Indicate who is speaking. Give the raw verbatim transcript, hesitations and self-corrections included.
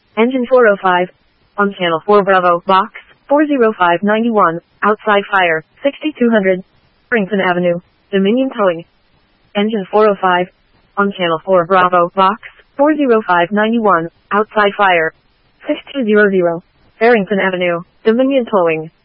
Speaker 1: Engine four oh five. On channel four Bravo, box four oh five ninety-one, outside fire, sixty-two hundred, Barrington Avenue, Dominion Towing. Engine four oh five. On channel four Bravo, box four oh five ninety-one, outside fire, six two hundred, Barrington Avenue, Dominion Towing.